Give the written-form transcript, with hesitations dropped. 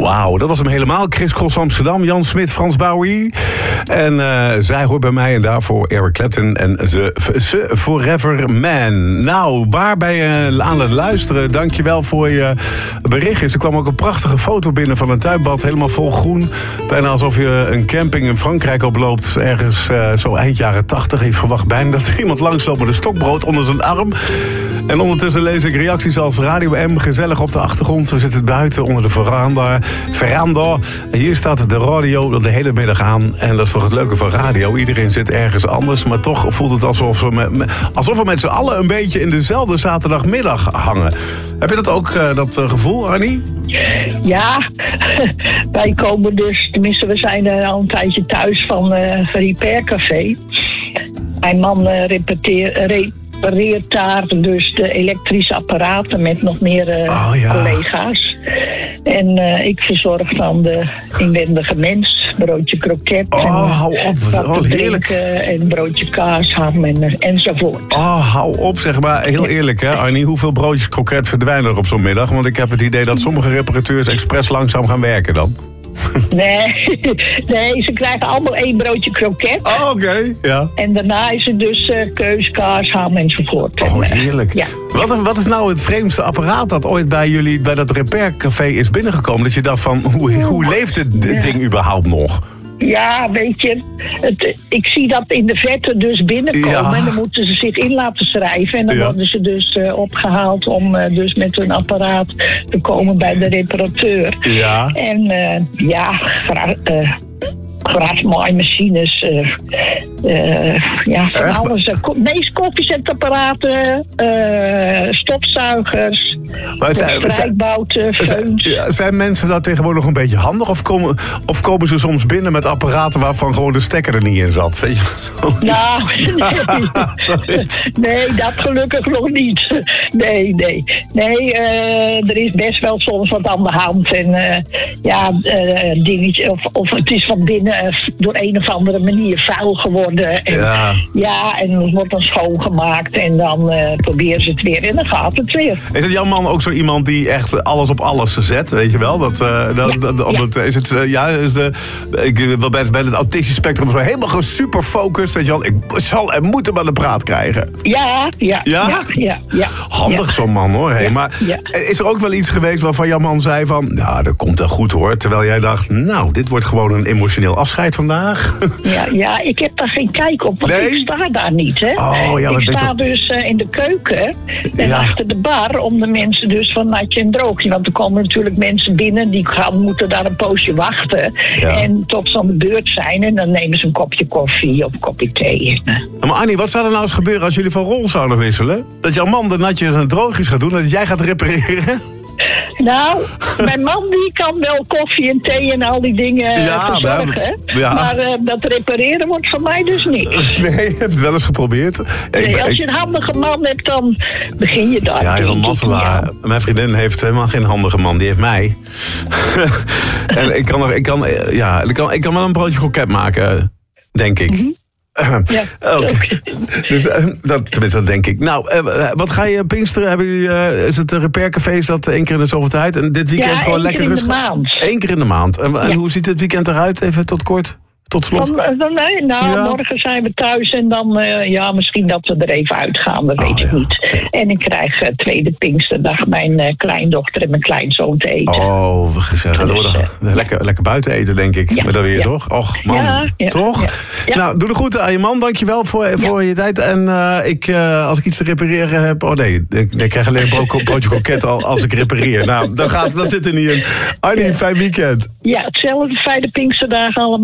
Wauw, dat was hem helemaal. Chris Cross Amsterdam, Jan Smit, Frans Bauer. En zij hoort bij mij en daarvoor Eric Clapton en ze Forever Man. Nou, waar ben je aan het luisteren? Dankjewel voor je berichtjes. Er kwam ook een prachtige foto binnen van een tuinbad, helemaal vol groen. Bijna alsof je een camping in Frankrijk oploopt, ergens zo eind jaren 80. Ik verwacht bijna dat er iemand langsloopt met een stokbrood onder zijn arm. En ondertussen lees ik reacties als Radio M, gezellig op de achtergrond. We zitten buiten onder de veranda. Hier staat de radio de hele middag aan. En dat is toch het leuke van radio. Iedereen zit ergens anders, maar toch voelt het alsof we met z'n allen een beetje in dezelfde zaterdagmiddag hangen. Heb je dat ook, dat gevoel, Annie? Ja, wij komen dus, tenminste we zijn al een tijdje thuis van Repair Café. Mijn man repareert daar dus de elektrische apparaten met nog meer collega's. En ik verzorg dan de inwendige mens, broodje kroket. Hou op, wat heerlijk. En broodje kaas, ham enzovoort. Hou op, zeg maar. Heel eerlijk, hè, Arnie. Hoeveel broodjes kroket verdwijnen er op zo'n middag? Want ik heb het idee dat sommige reparateurs expres langzaam gaan werken dan. Nee, ze krijgen allemaal 1 broodje kroket. Oké, ja. En daarna is het dus keus, kaas, ham enzovoort. Heerlijk. Ja. Wat is nou het vreemdste apparaat dat ooit bij jullie, bij dat repaircafé is binnengekomen? Dat je dacht van, hoe leeft dit ding überhaupt nog? Ja, weet je, ik zie dat in de verte dus binnenkomen. Ja. En dan moeten ze zich in laten schrijven. En dan worden ze dus opgehaald om dus met hun apparaat te komen bij de reparateur. Ja. En grasmaaimachines, van alles. Koffiezetapparaten, stofzuigers, strijkbouten, feuns. Zijn mensen daar tegenwoordig een beetje handig? Of komen ze soms binnen met apparaten waarvan gewoon de stekker er niet in zat? Weet je? Nou, nee, dat gelukkig nog niet. Nee, er is best wel soms wat aan de hand. En dingetje, of het is van binnen door een of andere manier vuil geworden. En, en het wordt dan schoongemaakt en dan proberen ze het weer en dan gaat het weer. Is het jouw man ook zo iemand die echt alles op alles zet, weet je wel? Ik wil bij het autistische spectrum zo helemaal super focust, weet je wel? Ik zal en moet hem aan de praat krijgen. Ja. Handig zo'n man, hoor. Hey, maar is er ook wel iets geweest waarvan jouw man zei van, nou, dat komt wel goed, hoor. Terwijl jij dacht, nou, dit wordt gewoon een emotioneel afscheid vandaag. Ja, ik heb daar geen kijk op, want ik sta daar niet, hè. Ik sta dus in de keuken en achter de bar om de mensen dus van natje en droogje. Want er komen natuurlijk mensen binnen die moeten daar een poosje wachten. Ja. En tot ze aan de beurt zijn en dan nemen ze een kopje koffie of een kopje thee. Maar Annie, wat zou er nou eens gebeuren als jullie van rol zouden wisselen? Dat jouw man de natjes en droogjes gaat doen en dat jij gaat repareren? Nou, mijn man die kan wel koffie en thee en al die dingen verzorgen. Maar dat repareren wordt van mij dus niks. Nee, je hebt het wel eens geprobeerd. Als je een handige man hebt, dan begin je daar. Ja, Jan Matselaar. Mijn vriendin heeft helemaal geen handige man. Die heeft mij. En ik kan wel een broodje kroket maken, denk ik. Mm-hmm. Dus, tenminste, dat denk ik. Nou, wat ga je Pinksteren? Hebben jullie, is het Repaircafé, is dat 1 keer in de zoveel tijd? En dit weekend gewoon lekker rustig? 1 keer in de maand. En hoe ziet het weekend eruit? Even tot kort. Tot slot. Morgen zijn we thuis en dan misschien dat we er even uitgaan, dat weet ik niet. En ik krijg tweede Pinksterdag mijn kleindochter en mijn kleinzoon te eten. Oh, gezellig. Dat wordt lekker buiten eten, denk ik. Met dat weer, toch? Och, man. Toch? Ja. Nou, doe de groeten aan je man. Dankjewel voor je tijd. En als ik iets te repareren heb... Oh nee, ik krijg alleen een broodje kroket als ik repareer. Nou, dat zit er niet in. Annie, fijn weekend. Ja, hetzelfde. Fijne Pinksterdagen allemaal.